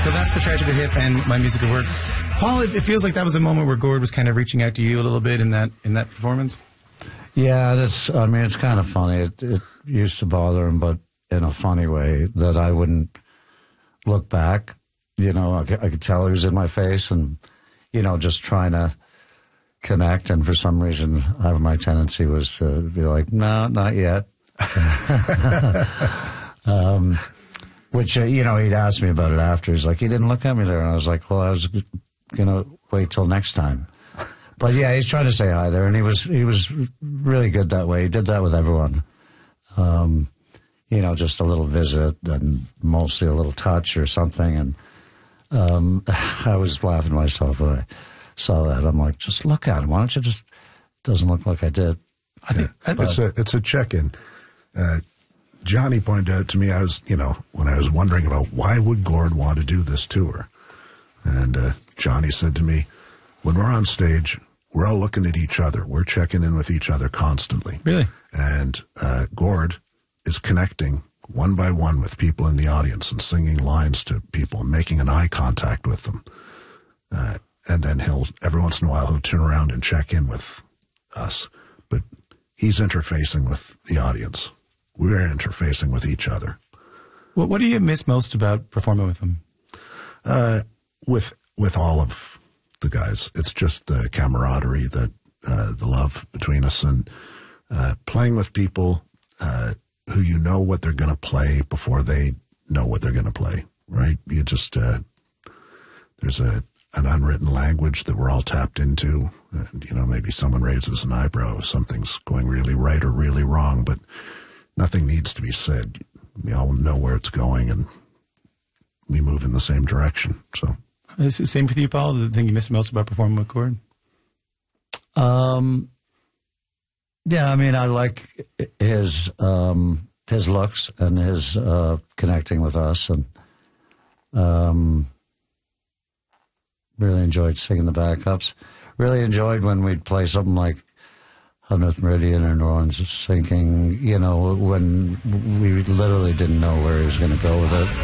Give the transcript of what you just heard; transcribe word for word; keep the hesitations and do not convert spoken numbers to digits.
So that's The Tragic of Hip and My Music of Word. Paul, it, it feels like that was a moment where Gord was kind of reaching out to you a little bit in that in that performance. Yeah, that's. I mean, it's kind of funny. It, it used to bother him, but in a funny way that I wouldn't look back. You know, I could, I could tell he was in my face and, you know, just trying to connect. And for some reason, I, my tendency was to be like, no, not yet. um, which, uh, you know, he'd asked me about it after. He's like, you didn't look at me there. And I was like, well, I was going to wait till next time. But yeah, he's trying to say hi there. And he was, he was really good that way. He did that with everyone. Um, you know, just a little visit and mostly a little touch or something. And, um, I was laughing to myself when I saw that. I'm like, just look at him. Why don't you just, doesn't look like I did. I think yeah, it's a, it's a check-in. Uh, Johnny pointed out to me, I was, you know, when I was wondering about why would Gord want to do this tour? And, uh, Johnny said to me, when we're on stage, we're all looking at each other. We're checking in with each other constantly. Really? And, uh, Gord is connecting one by one with people in the audience and singing lines to people and making an eye contact with them. Uh, and then he'll, every once in a while, he'll turn around and check in with us. But he's interfacing with the audience. We're interfacing with each other. Well, what do you miss most about performing with him? Uh, with, with all of the guys. It's just the camaraderie, that, uh, the love between us, and, uh, playing with people, uh, who you know what they're going to play before they know what they're going to play, right? You just, uh, there's a, an unwritten language that we're all tapped into. And, you know, maybe someone raises an eyebrow if something's going really right or really wrong, but nothing needs to be said. We all know where it's going and we move in the same direction. So. Is it the same for you, Paul? The thing you miss most about performing with Gord? Um, yeah, I mean, I like his um, his looks and his uh, connecting with us, and um, really enjoyed singing the backups. Really enjoyed when we'd play something like hundredth Meridian or New Orleans Sinking, you know, when we literally didn't know where he was going to go with it.